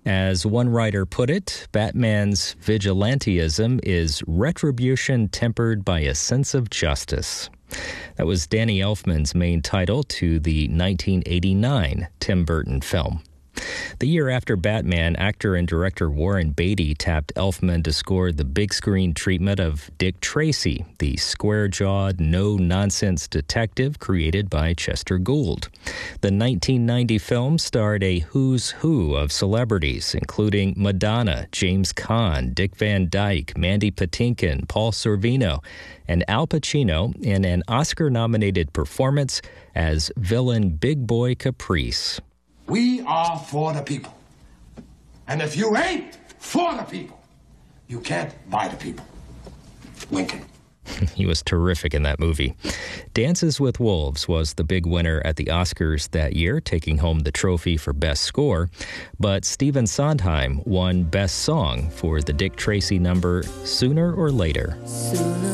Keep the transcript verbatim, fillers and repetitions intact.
As one writer put it, Batman's vigilantism is retribution tempered by a sense of justice. That was Danny Elfman's main title to the nineteen eighty-nine Tim Burton film. The year after Batman, actor and director Warren Beatty tapped Elfman to score the big screen treatment of Dick Tracy, the square-jawed, no-nonsense detective created by Chester Gould. The nineteen ninety film starred a who's who of celebrities, including Madonna, James Caan, Dick Van Dyke, Mandy Patinkin, Paul Sorvino, and Al Pacino in an Oscar-nominated performance as villain Big Boy Caprice. We are for the people. And if you ain't for the people, you can't buy the people. Lincoln. He was terrific in that movie. Dances with Wolves was the big winner at the Oscars that year, taking home the trophy for Best Score. But Stephen Sondheim won Best Song for the Dick Tracy number Sooner or Later. Sooner